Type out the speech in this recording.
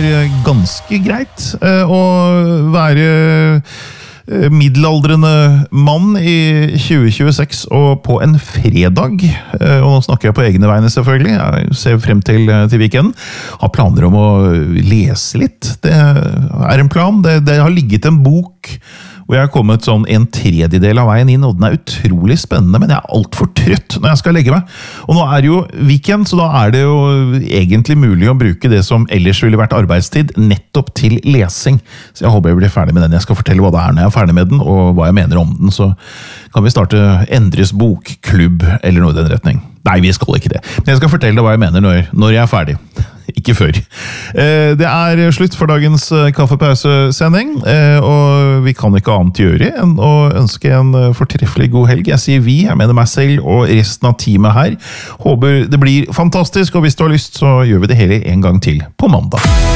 ganske greit å være middelaldrende mann i 2026 og på en fredag, og nå snakker jeg på egne vegne selvfølgelig, jeg ser frem til weekenden, har planer om å lese litt. Det en plan, det har ligget en bok hvor jeg har kommet sånn 1/3 av veien inn, og den utrolig spennende, men jeg alt for trøtt når jeg skal legge meg. Og nå det jo weekend, så da det jo egentlig mulig å bruke det som ellers ville vært arbeidstid, nettopp til lesing. Så jeg håper jeg blir ferdig med den. Jeg skal fortelle hva det når jeg ferdig med den, og hva jeg mener om den, så kan vi starte Endres bokklubb, eller noe i den retning. Nei, vi skal ikke det. Men jeg skal fortelle deg hva jeg mener når jeg ferdig. Ikke før. Det slutt for dagens kaffepausesending, og vi kan ikke annet gjøre enn å ønske en fortreffelig god helg. Jeg sier vi, jeg mener meg selv og resten av teamet her. Håper det blir fantastisk, og hvis du har lyst så gjør vi det hele en gang til på mandag.